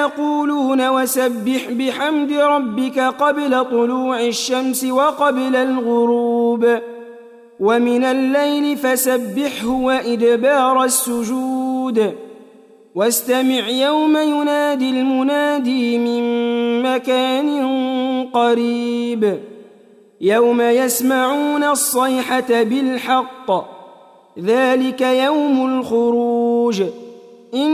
يقولون وسبح بحمد ربك قبل طلوع الشمس وقبل الغروب ومن الليل فسبحه وإدبار السجود واستمع يوم ينادي المنادي من مكان قريب يوم يسمعون الصيحة بالحق ذلك يوم الخروج